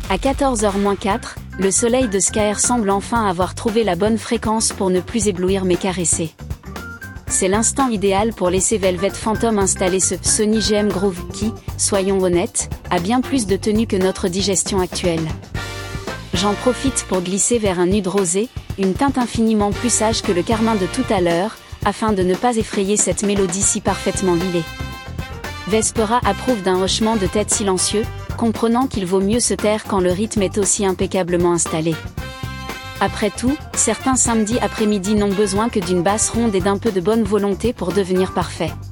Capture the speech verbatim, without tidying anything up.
À quatorze heures moins quatre, le soleil de Skyr semble enfin avoir trouvé la bonne fréquence pour ne plus éblouir mais caresser. C'est l'instant idéal pour laisser Velvet Phantom installer ce Sony G M Groove qui, soyons honnêtes, a bien plus de tenue que notre digestion actuelle. J'en profite pour glisser vers un nude rosé, une teinte infiniment plus sage que le carmin de tout à l'heure, afin de ne pas effrayer cette mélodie si parfaitement huilée. Vespera approuve d'un hochement de tête silencieux, comprenant qu'il vaut mieux se taire quand le rythme est aussi impeccablement installé. Après tout, certains samedis après-midi n'ont besoin que d'une basse ronde et d'un peu de bonne volonté pour devenir parfaits.